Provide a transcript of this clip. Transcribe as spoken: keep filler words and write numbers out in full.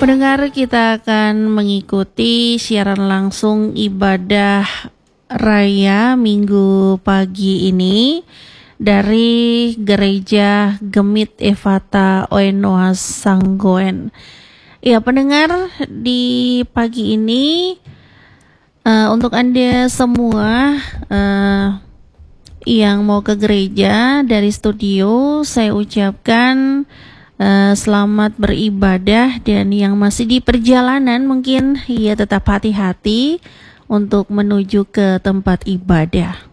Pendengar, kita akan mengikuti siaran langsung ibadah raya minggu pagi ini dari Gereja Gemit Efata Oenoa Sanggoen. Ya, pendengar, di pagi ini uh, untuk Anda semua uh, yang mau ke gereja dari studio, saya ucapkan Uh, selamat beribadah, dan yang masih di perjalanan mungkin ya tetap hati-hati untuk menuju ke tempat ibadah.